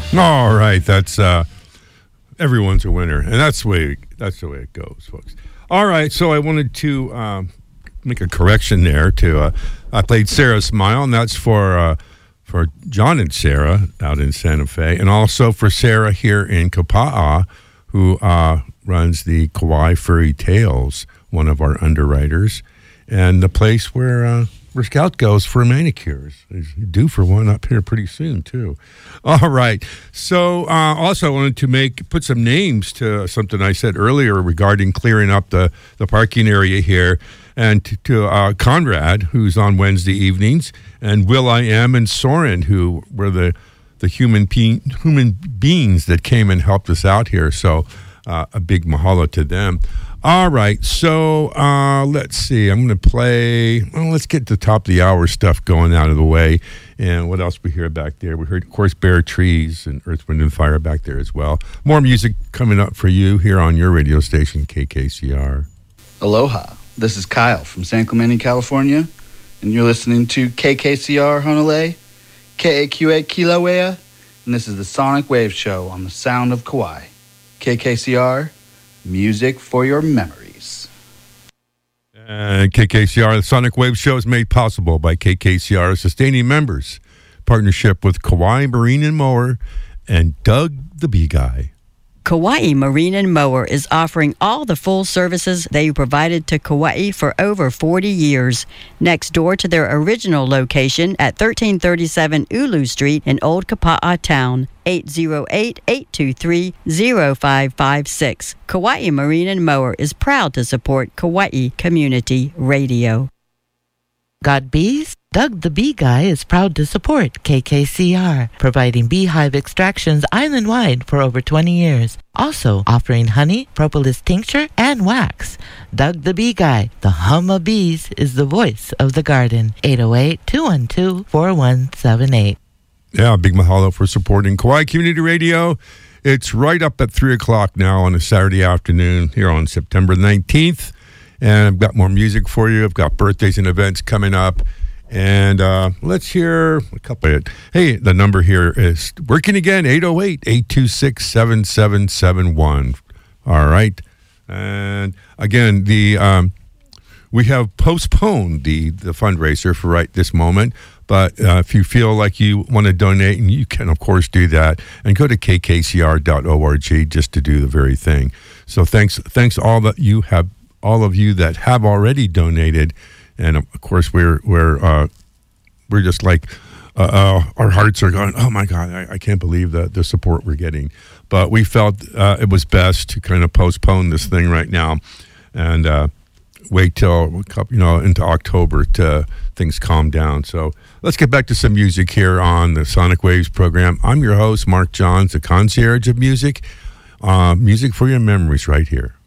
All right, that's everyone's a winner, and that's the way it goes, folks. All right, so I wanted to make a correction there. I played Sarah Smile, and that's for John and Sarah out in Santa Fe, and also for Sarah here in Kapa'a, who runs the Kauai Furry Tales, one of our underwriters, and the place where Scout goes for manicures. He's due for one up here pretty soon, too. All right. So also I wanted to put some names to something I said earlier regarding clearing up the parking area here. And to Conrad, who's on Wednesday evenings, and Will.I.Am and Soren, who were the human beings that came and helped us out here. So a big mahalo to them. All right, so let's see. I'm going to play. Well, let's get the top of the hour stuff going out of the way. And what else we hear back there? We heard, of course, Bare Trees and Earth, Wind, and Fire back there as well. More music coming up for you here on your radio station, KKCR. Aloha. This is Kyle from San Clemente, California, and you're listening to KKCR Honolulu, KAQA Kilauea, and this is the Sonic Wave Show on the Sound of Kauai. KKCR, music for your memories. And KKCR, the Sonic Wave Show, is made possible by KKCR sustaining members, partnership with Kauai Marine and Mower, and Doug the Bee Guy. Kauai Marine and Mower is offering all the full services they provided to Kauai for over 40 years. Next door to their original location at 1337 Ulu Street in Old Kapa'a Town, 808-823-0556. Kauai Marine and Mower is proud to support Kauai Community Radio. Got bees? Doug the Bee Guy is proud to support KKCR, providing beehive extractions island-wide for over 20 years. Also offering honey, propolis tincture, and wax. Doug the Bee Guy, the hum of bees, is the voice of the garden. 808-212-4178. Yeah, big mahalo for supporting Kauai Community Radio. It's right up at 3 o'clock now on a Saturday afternoon here on September 19th. And I've got more music for you. I've got birthdays and events coming up. And let's hear a couple of it. Hey, the number here is working again, 808-826-7771. All right. And again, we have postponed the fundraiser for right this moment. But if you feel like you want to donate, and you can, of course, do that, and go to kkcr.org just to do the very thing. So thanks all of you that have already donated. And of course, we're just like our hearts are going, oh my God, I can't believe the support we're getting. But we felt it was best to kind of postpone this thing right now and wait till into October to things calm down. So let's get back to some music here on the Sonic Waves program. I'm your host, Mark Johns, the concierge of music. Music for your memories right here.